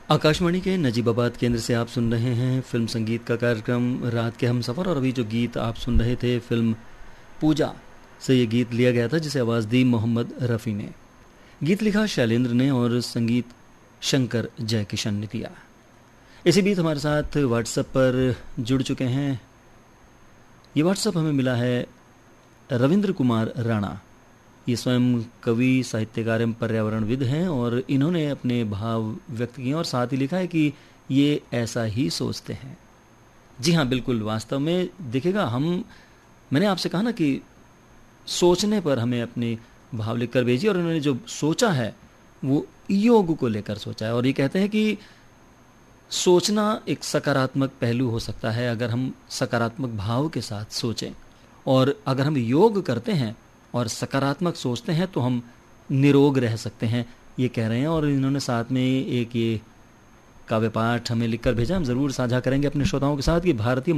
आकाशवाणी के नजीबाबाद केंद्र से आप सुन रहे हैं फिल्म संगीत का कार्यक्रम रात के हम सफ़र। और अभी जो गीत आप सुन रहे थे फिल्म पूजा से ये गीत लिया गया था, जिसे आवाज़ दी मोहम्मद रफ़ी ने। गीत लिखा शैलेंद्र ने और संगीत शंकर जयकिशन ने दिया। इसी बीच हमारे साथ व्हाट्सएप पर जुड़ चुके हैं। ये व्हाट्सएप हमें मिला है रविंद्र कुमार राणा। ये स्वयं कवि, साहित्यकार एवं पर्यावरणविद हैं और इन्होंने अपने भाव व्यक्त किए और साथ ही लिखा है कि ये ऐसा ही सोचते हैं। जी हाँ, बिल्कुल, वास्तव में देखिएगा, मैंने आपसे कहा ना कि सोचने पर हमें अपने भाव लिखकर भेजिए, और उन्होंने जो सोचा है वो योग को लेकर सोचा है। और ये कहते हैं कि सोचना एक सकारात्मक पहलू हो सकता है अगर हम सकारात्मक भाव के साथ सोचें, और अगर हम योग करते हैं और सकारात्मक सोचते हैं तो हम निरोग रह सकते हैं, ये कह रहे हैं। और इन्होंने साथ में एक ये काव्य पाठ हमें लिखकर भेजा, हम ज़रूर साझा करेंगे अपने श्रोताओं के साथ कि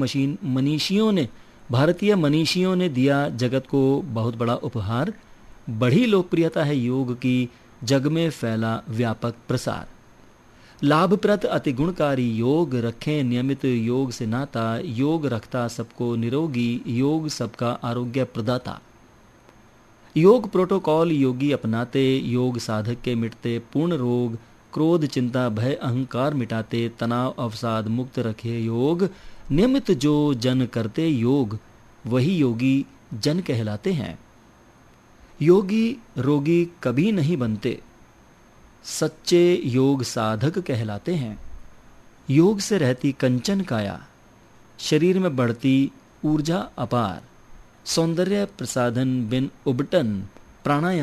भारतीय मनीषियों ने दिया जगत को बहुत बड़ा उपहार, बड़ी लोकप्रियता है योग की, जग में फैला व्यापक प्रसार। लाभप्रद अति गुणकारी योग, रखें नियमित योग से नाता, योग रखता सबको निरोगी, योग सबका आरोग्य प्रदाता। योग प्रोटोकॉल योगी अपनाते, योग साधक के मिटते पूर्ण रोग, क्रोध चिंता भय अहंकार मिटाते, तनाव अवसाद मुक्त रखे योग, नियमित जो जन करते योग, वही योगी जन कहलाते हैं। योगी रोगी कभी नहीं बनते, सच्चे योग साधक कहलाते हैं। योग से रहती कंचन काया, शरीर में बढ़ती ऊर्जा अपार, सौंदर्य प्रसाधन बिन उबटन, प्राणायाम